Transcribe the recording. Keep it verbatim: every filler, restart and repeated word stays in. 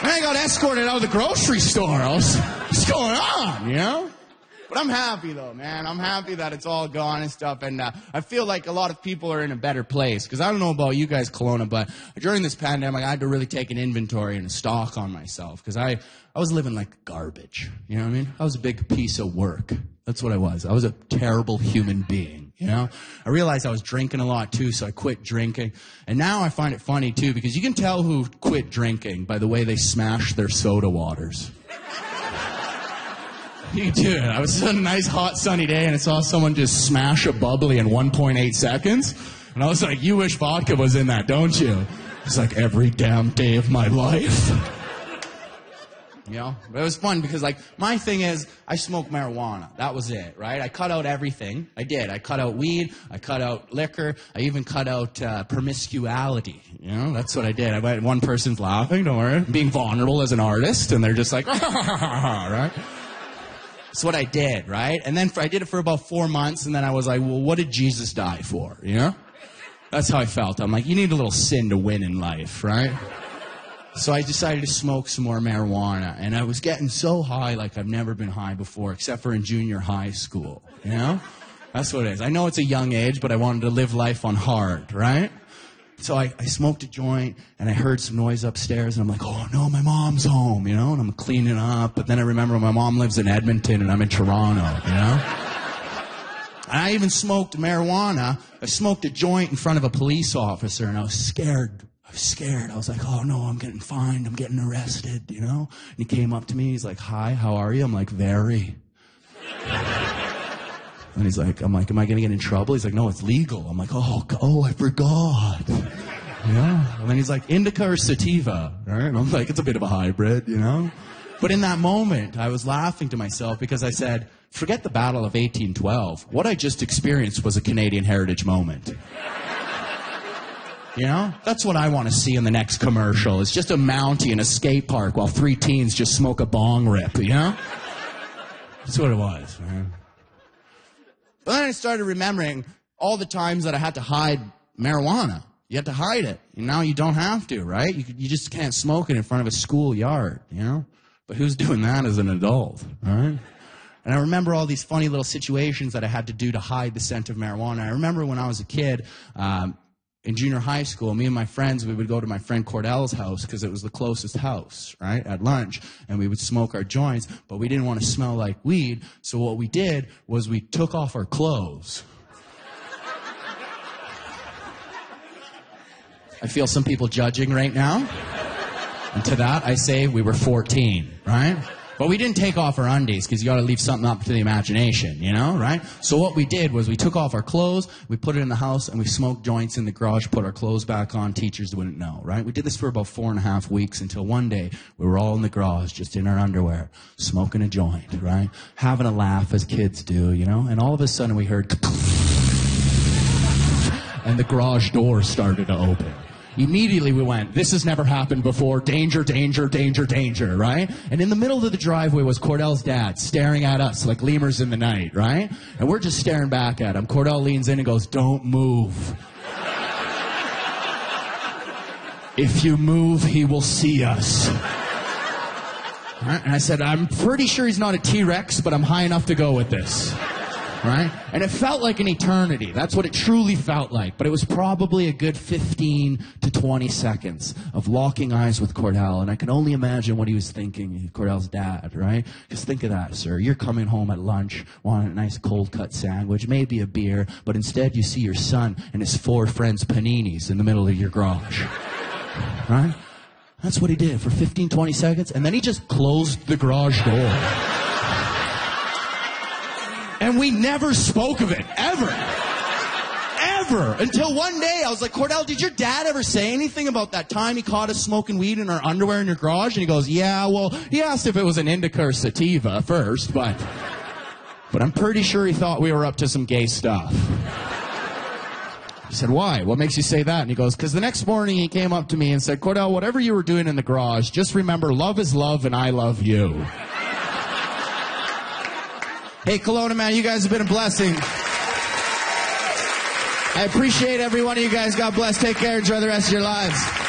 And I got escorted out of the grocery store. I was, what's going on, you know? But I'm happy, though, man. I'm happy that it's all gone and stuff. And uh, I feel like a lot of people are in a better place. Because I don't know about you guys, Kelowna, but during this pandemic, I had to really take an inventory and a stock on myself. Because I, I was living like garbage. You know what I mean? I was a big piece of work. That's what I was. I was a terrible human being, you know? I realized I was drinking a lot, too, so I quit drinking. And now I find it funny, too, because you can tell who quit drinking by the way they smash their soda waters. You do. I was on a nice, hot, sunny day, and I saw someone just smash a bubbly in one point eight seconds. And I was like, you wish vodka was in that, don't you? It's like every damn day of my life. You know? But it was fun because, like, my thing is, I smoke marijuana. That was it, right? I cut out everything. I did. I cut out weed. I cut out liquor. I even cut out uh, promiscuity. You know? That's what I did. I went, one person's laughing, don't worry. I'm being vulnerable as an artist, and they're just like, right? That's what I did, right? And then for, I did it for about four months, and then I was like, well, what did Jesus die for, you know? That's how I felt. I'm like, you need a little sin to win in life, right? So I decided to smoke some more marijuana, and I was getting so high like I've never been high before, except for in junior high school, you know? That's what it is. I know it's a young age, but I wanted to live life on hard, right? So I, I smoked a joint, and I heard some noise upstairs, and I'm like, oh, no, my mom's home, you know, and I'm cleaning up. But then I remember my mom lives in Edmonton, and I'm in Toronto, you know. And I even smoked marijuana. I smoked a joint in front of a police officer, and I was scared. I was scared. I was like, oh, no, I'm getting fined. I'm getting arrested, you know. And he came up to me. He's like, hi, how are you? I'm like, very. And he's like, I'm like, am I going to get in trouble? He's like, no, it's legal. I'm like, oh, oh, I forgot. Yeah. And then he's like, indica or sativa? Right? And I'm like, it's a bit of a hybrid, you know? But in that moment, I was laughing to myself because I said, forget the Battle of eighteen twelve. What I just experienced was a Canadian heritage moment. You know? That's what I want to see in the next commercial. It's just a Mountie in a skate park while three teens just smoke a bong rip, you know? That's what it was, man. But then I started remembering all the times that I had to hide marijuana. You had to hide it. And now you don't have to, right? You, you just can't smoke it in front of a schoolyard, you know? But who's doing that as an adult, right? And I remember all these funny little situations that I had to do to hide the scent of marijuana. I remember when I was a kid, um, in junior high school, me and my friends, we would go to my friend Cordell's house because it was the closest house, right, at lunch, and we would smoke our joints, but we didn't want to smell like weed, so what we did was we took off our clothes. I feel some people judging right now, and to that I say we were fourteen, right? But we didn't take off our undies because you got to leave something up to the imagination, you know, right? So what we did was we took off our clothes, we put it in the house, and we smoked joints in the garage, put our clothes back on. Teachers wouldn't know, right? We did this for about four and a half weeks until one day we were all in the garage, just in our underwear, smoking a joint, right? Having a laugh as kids do, you know? And all of a sudden we heard and the garage door started to open. Immediately we went, this has never happened before, danger, danger, danger, danger, right? And in the middle of the driveway was Cordell's dad staring at us like lemurs in the night, right? And we're just staring back at him. Cordell leans in and goes, don't move. If you move, he will see us. Right? And I said, I'm pretty sure he's not a T-Rex, but I'm high enough to go with this. Right? And it felt like an eternity. That's what it truly felt like. But it was probably a good fifteen to twenty seconds of locking eyes with Cordell. And I can only imagine what he was thinking, Cordell's dad, right? Because think of that, sir. You're coming home at lunch, wanting a nice cold-cut sandwich, maybe a beer, but instead you see your son and his four friends' paninis in the middle of your garage. Right? That's what he did for fifteen, twenty seconds. And then he just closed the garage door. And we never spoke of it, ever. Ever. Until one day, I was like, Cordell, did your dad ever say anything about that time he caught us smoking weed in our underwear in your garage? And he goes, yeah, well, he asked if it was an indica or sativa first, but, but I'm pretty sure he thought we were up to some gay stuff. I said, why? What makes you say that? And he goes, because the next morning he came up to me and said, Cordell, whatever you were doing in the garage, just remember love is love and I love you. Hey, Kelowna, man, you guys have been a blessing. I appreciate every one of you guys. God bless. Take care. Enjoy the rest of your lives.